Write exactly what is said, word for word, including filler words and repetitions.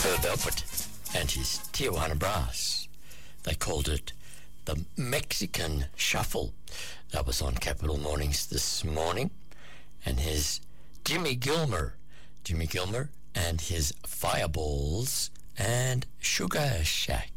Herb Alpert and his Tijuana Brass. They called it the Mexican Shuffle. That was on Capital Mornings this morning. And his Jimmy Gilmer, Jimmy Gilmer and his Fireballs and Sugar Shack.